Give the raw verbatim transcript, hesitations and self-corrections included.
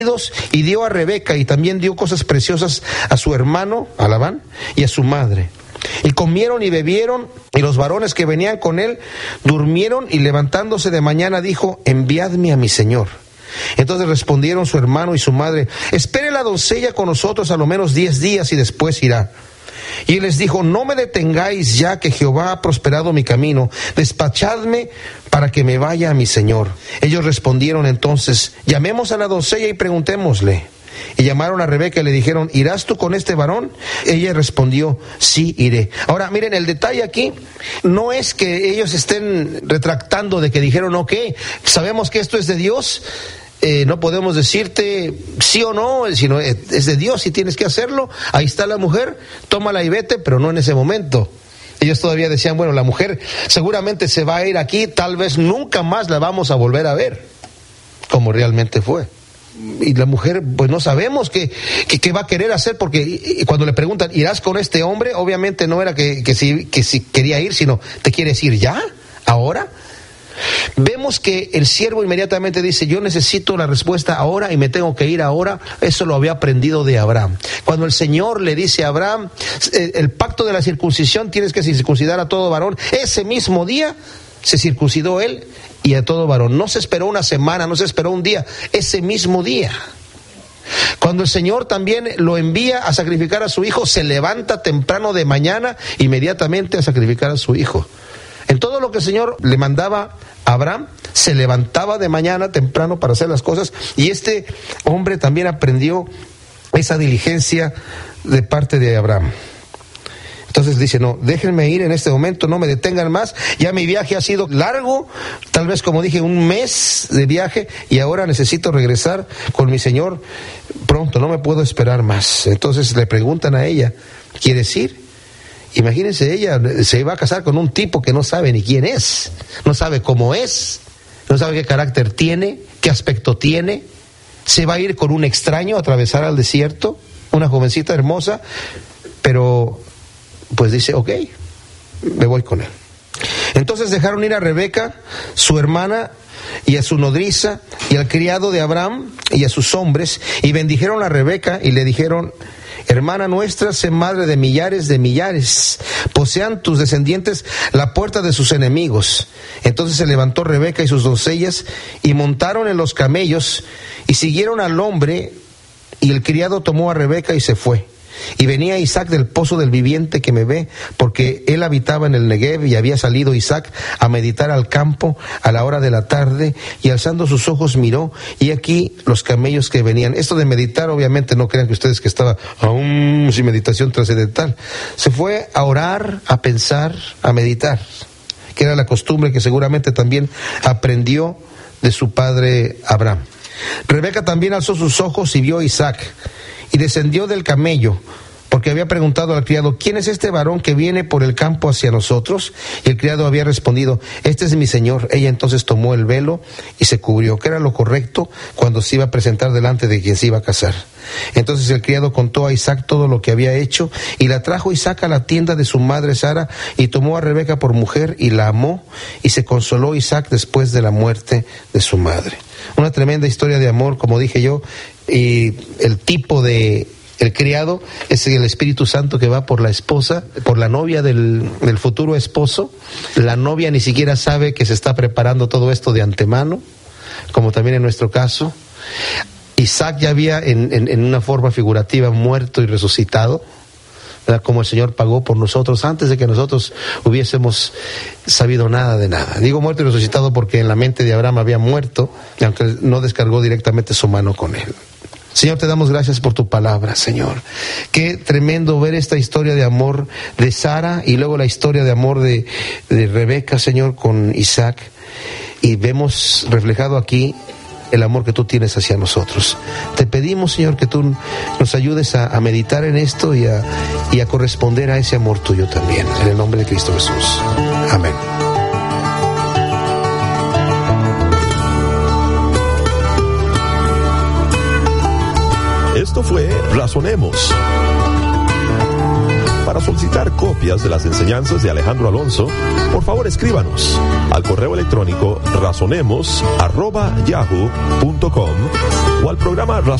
y dio a Rebeca, y también dio cosas preciosas a su hermano, a Labán, y a su madre. Y comieron y bebieron, y los varones que venían con él durmieron, y levantándose de mañana dijo: enviadme a mi señor. Entonces respondieron su hermano y su madre: espere la doncella con nosotros a lo menos diez días y después irá. Y él les dijo: no me detengáis ya que Jehová ha prosperado mi camino, despachadme para que me vaya a mi señor. Ellos respondieron entonces: llamemos a la doncella y preguntémosle. Y llamaron a Rebeca y le dijeron: ¿irás tú con este varón? Ella respondió: sí, iré. Ahora miren, el detalle aquí no es que ellos estén retractando de que dijeron: ok, sabemos que esto es de Dios, Eh, no podemos decirte sí o no, sino es de Dios y tienes que hacerlo. Ahí está la mujer, tómala y vete, pero no en ese momento. Ellos todavía decían: bueno, la mujer seguramente se va a ir aquí, tal vez nunca más la vamos a volver a ver, como realmente fue. Y la mujer, pues no sabemos qué, qué, qué va a querer hacer, porque cuando le preguntan: ¿irás con este hombre? Obviamente no era que, que, si, que si quería ir, sino: ¿te quieres ir ya? ¿Ahora? Vemos que el siervo inmediatamente dice: yo necesito la respuesta ahora y me tengo que ir ahora. Eso lo había aprendido de Abraham. Cuando el Señor le dice a Abraham: el pacto de la circuncisión, tienes que circuncidar a todo varón, ese mismo día se circuncidó él y a todo varón. No se esperó una semana, no se esperó un día, ese mismo día. Cuando el Señor también lo envía a sacrificar a su hijo, se levanta temprano de mañana inmediatamente a sacrificar a su hijo. En todo lo que el Señor le mandaba a Abraham, se levantaba de mañana temprano para hacer las cosas, y este hombre también aprendió esa diligencia de parte de Abraham. Entonces dice: no, déjenme ir en este momento, no me detengan más, ya mi viaje ha sido largo, tal vez, como dije, un mes de viaje, y ahora necesito regresar con mi Señor pronto, no me puedo esperar más. Entonces le preguntan a ella: ¿quieres ir? Imagínense, ella se iba a casar con un tipo que no sabe ni quién es, no sabe cómo es, no sabe qué carácter tiene, qué aspecto tiene. Se va a ir con un extraño a atravesar al desierto, una jovencita hermosa, pero pues dice: ok, me voy con él. Entonces dejaron ir a Rebeca, su hermana, y a su nodriza, y al criado de Abraham, y a sus hombres, y bendijeron a Rebeca, y le dijeron: hermana nuestra, sé madre de millares de millares, posean tus descendientes la puerta de sus enemigos. Entonces se levantó Rebeca y sus doncellas, y montaron en los camellos, y siguieron al hombre, y el criado tomó a Rebeca y se fue. Y venía Isaac del pozo del viviente que me ve, porque él habitaba en el Negev, y había salido Isaac a meditar al campo a la hora de la tarde, y alzando sus ojos miró, y aquí los camellos que venían. Esto de meditar, obviamente no crean que ustedes que estaba aún sin meditación trascendental. Se fue a orar, a pensar, a meditar, que era la costumbre que seguramente también aprendió de su padre Abraham. Rebeca también alzó sus ojos y vio a Isaac, y descendió del camello, porque había preguntado al criado: ¿quién es este varón que viene por el campo hacia nosotros? Y el criado había respondido: este es mi señor. Ella entonces tomó el velo y se cubrió, que era lo correcto cuando se iba a presentar delante de quien se iba a casar. Entonces el criado contó a Isaac todo lo que había hecho, y la trajo Isaac a la tienda de su madre Sara, y tomó a Rebeca por mujer, y la amó, y se consoló Isaac después de la muerte de su madre. Una tremenda historia de amor, como dije yo, y el tipo de el criado es el Espíritu Santo que va por la esposa, por la novia del, del futuro esposo. La novia ni siquiera sabe que se está preparando todo esto de antemano, como también en nuestro caso. Isaac ya había en, en, en una forma figurativa muerto y resucitado, ¿verdad? Como el Señor pagó por nosotros antes de que nosotros hubiésemos sabido nada de nada. Digo muerto y resucitado porque en la mente de Abraham había muerto, aunque no descargó directamente su mano con él. Señor, te damos gracias por tu palabra, Señor. Qué tremendo ver esta historia de amor de Sara, y luego la historia de amor de, de Rebeca, Señor, con Isaac. Y vemos reflejado aquí el amor que tú tienes hacia nosotros. Te pedimos, Señor, que tú nos ayudes a, a meditar en esto y a, y a corresponder a ese amor tuyo también. En el nombre de Cristo Jesús. Amén. Esto fue Razonemos. Para solicitar copias de las enseñanzas de Alejandro Alonso, por favor escríbanos al correo electrónico razonemos arroba yahoo punto com o al programa